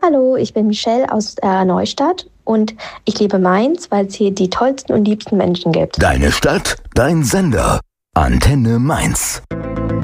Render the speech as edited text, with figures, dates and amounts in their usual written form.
Hallo, ich bin Michelle aus Neustadt und ich liebe Mainz, weil es hier die tollsten und liebsten Menschen gibt. Deine Stadt, dein Sender. Antenne Mainz.